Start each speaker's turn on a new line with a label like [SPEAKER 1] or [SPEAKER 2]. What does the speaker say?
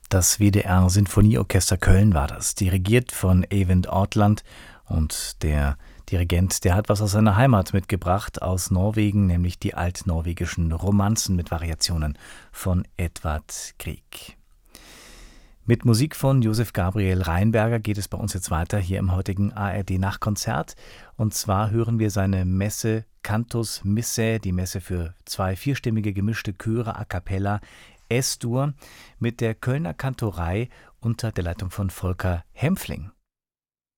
[SPEAKER 1] Das WDR Sinfonieorchester Köln war das, dirigiert von Eyvind Ortland. Und der Dirigent, der hat was aus seiner Heimat mitgebracht, aus Norwegen, nämlich die altnorwegischen Romanzen mit Variationen von Edvard Grieg. Mit Musik von Josef Gabriel Rheinberger geht es bei uns jetzt weiter hier im heutigen ARD-Nachtkonzert. Und zwar hören wir seine Messe Cantus Missae, die Messe für 2 vierstimmige gemischte Chöre a cappella S-Dur mit der Kölner Kantorei unter der Leitung von Volker Hempfling.